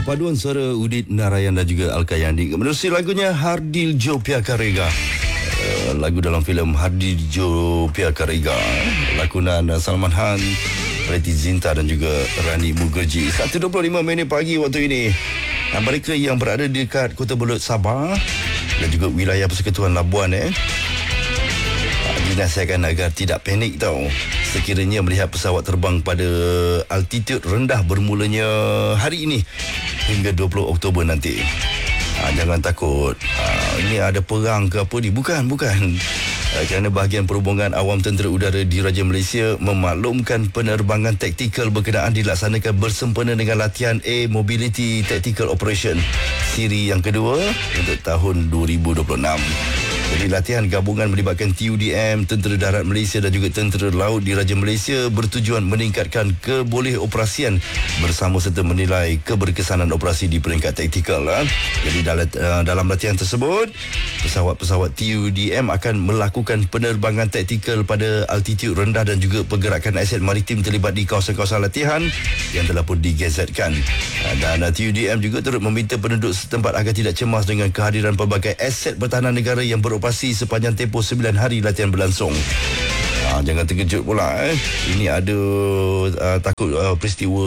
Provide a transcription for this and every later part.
Paduan suara Udit Narayan dan juga Alkayandi menerusi lagunya Hardiljo Piakarega. Lagu dalam filem Hardiljo Piakarega, lakonan Salman Khan, Preti Zinta dan juga Rani Mukherjee. 1.25 minit pagi waktu ini. Mereka yang berada di dekat Kota Belud, Sabah dan juga wilayah Persekutuan Labuan dinasihatkan agar tidak panik tau. Sekiranya melihat pesawat terbang pada altitude rendah bermulanya hari ini hingga 20 Oktober nanti. Jangan takut. Ini ada perang ke apa ni? Bukan. Kerana bahagian perhubungan awam tentera udara di Raja Malaysia memaklumkan penerbangan taktikal berkenaan dilaksanakan bersempena dengan latihan Air Mobility Tactical Operation siri yang kedua untuk tahun 2026. Jadi latihan gabungan melibatkan TUDM, Tentera Darat Malaysia dan juga Tentera Laut di Raja Malaysia bertujuan meningkatkan kebolehoperasian bersama serta menilai keberkesanan operasi di peringkat taktikal. Jadi dalam latihan tersebut, pesawat-pesawat TUDM akan melakukan penerbangan taktikal pada altitude rendah dan juga pergerakan aset maritim terlibat di kawasan-kawasan latihan yang telah pun digazetkan. Dan TUDM juga turut meminta penduduk setempat agar tidak cemas dengan kehadiran pelbagai aset pertahanan negara yang beroperasi sepanjang tempoh 9 hari latihan berlangsung. Jangan terkejut pula. Ini ada takut peristiwa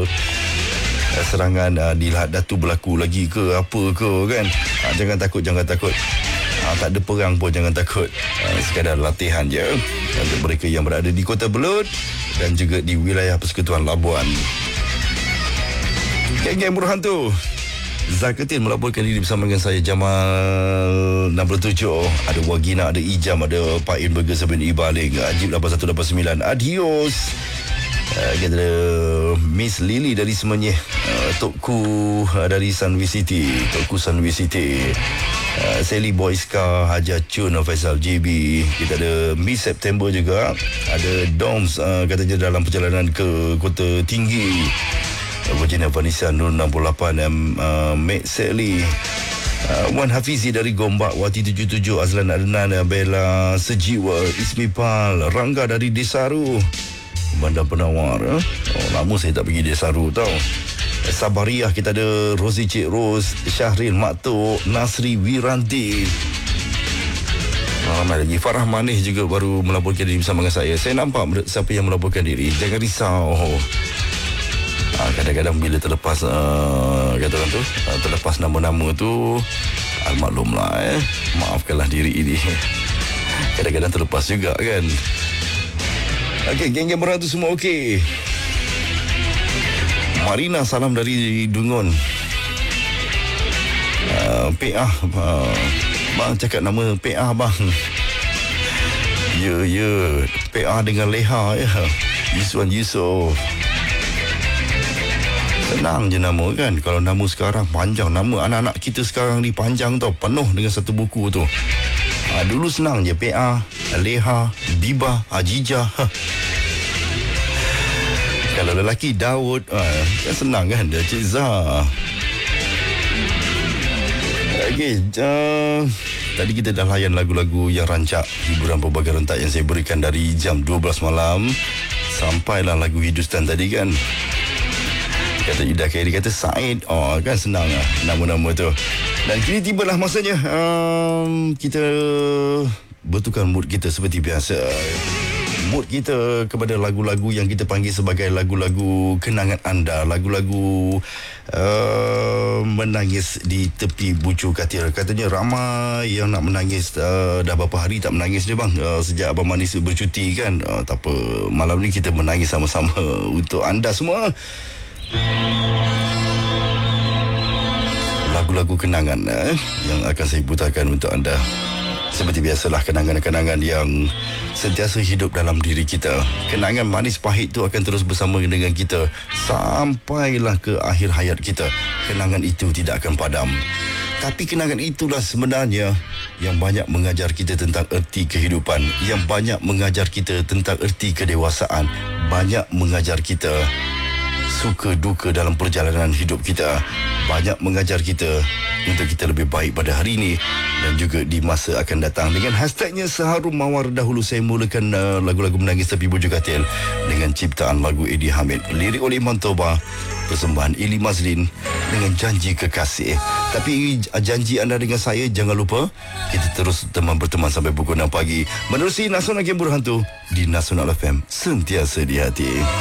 serangan di Lahad Datu berlaku lagi ke apa ke kan. Jangan takut. Tak ada perang pun jangan takut. Sekadar latihan je untuk mereka yang berada di Kota Belud dan juga di wilayah Persekutuan Labuan. Geng-geng berhantu. Zakatin melaporkan diri bersama dengan saya, Jamal 67. Ada Wagina, ada Ijam, ada Pak In Burger, Sabin Ibaling, Ajib 8189. Adios. Kita ada Miss Lily dari Semenyih, Tokku dari Sunway City, Sally Boyska, Haja Chun, Faisal JB. Kita ada Miss September juga. Ada Doms, katanya dalam perjalanan ke Kota Tinggi. Virginia Vanessa Nur 68, Mek Sally, Wan Hafizi dari Gombak, Wati 77, Azlan Adnan, Bella Sejiwa, Ismi Pal, Rangga dari Desaru, Bandar Penawar. Lama saya tak pergi Desaru tau. Sabariah kita ada Rosie Cik Ros, Syahril Maktuk, Nasri Wiranti. Ramai lagi. Farah Manih juga baru melaporkan diri bersama dengan saya. Saya nampak siapa yang melaporkan diri. Jangan risau. Kadang-kadang bila terlepas katakan tu, terlepas nama-nama tu, maklumlah maafkanlah diri ini. Kadang-kadang terlepas juga kan. Okey, geng-geng berhantu semua okey. Marina salam dari Dungun. PA bang cakap nama PA bang. Ya PA dengan Leha ya. Yuswan Yusof. Senang je nama kan. Kalau nama sekarang panjang. Nama anak-anak kita sekarang ni panjang tau. Penuh dengan satu buku tu. Dulu senang je. PA, Leha, Biba, Ajija. Kalau lelaki Daud, kan senang kan. Dia Cik Zah. Okay, tadi kita dah layan lagu-lagu yang rancak, hiburan pelbagai rentak yang saya berikan dari jam 12 malam. Sampailah lagu Hindustan tadi kan. Kata Ida Khairi, kata Said. Kan senang lah nama-nama tu. Dan kini tibalah masanya kita bertukar mood kita seperti biasa. Mood kita kepada lagu-lagu yang kita panggil sebagai lagu-lagu kenangan anda. Lagu-lagu menangis di tepi bucu katil. Katanya ramai yang nak menangis. Dah berapa hari tak menangis dia bang. Sejak Abang Manis bercuti kan. Tak apa, malam ni kita menangis sama-sama untuk anda semua. Lagu-lagu kenangan yang akan saya putarkan untuk anda. Seperti biasalah, kenangan-kenangan yang sentiasa hidup dalam diri kita. Kenangan manis pahit tu akan terus bersama dengan kita sampailah ke akhir hayat kita. Kenangan itu tidak akan padam. Tapi kenangan itulah sebenarnya yang banyak mengajar kita tentang erti kehidupan, yang banyak mengajar kita tentang erti kedewasaan, banyak mengajar kita suka duka dalam perjalanan hidup kita, banyak mengajar kita untuk kita lebih baik pada hari ini dan juga di masa akan datang. Dengan hashtagnya Seharum Mawar, dahulu saya mulakan lagu-lagu menangis tepi bujuk katil dengan ciptaan lagu Eddie Hamid, lirik oleh Iman Toba, persembahan Ili Mazlin. dengan janji kekasih. Tapi janji anda dengan saya, jangan lupa kita terus berteman sampai pukul 6 pagi. Menerusi Nasional Game Berhantu di Nasional FM, sentiasa di hati.